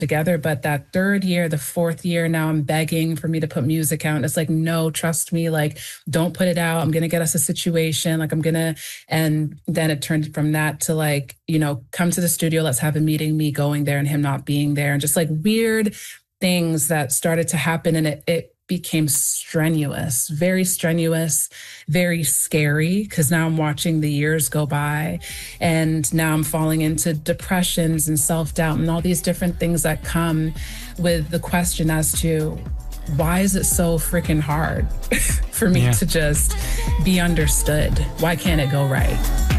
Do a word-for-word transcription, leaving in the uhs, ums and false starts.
together. But that third year, the fourth year, now I'm begging for me to put music out. And it's like, no, trust me, like, don't put it out. I'm going to get us a situation. Like, I'm going to, and then it turned from that to like, you know, come to the studio, let's have a meeting, me going there and him not being there. And just like weird things that started to happen. And it, it became strenuous, very strenuous, very scary, because now I'm watching the years go by and now I'm falling into depressions and self-doubt and all these different things that come with the question as to why is it so freaking hard for me Yeah. to just be understood? Why can't it go right?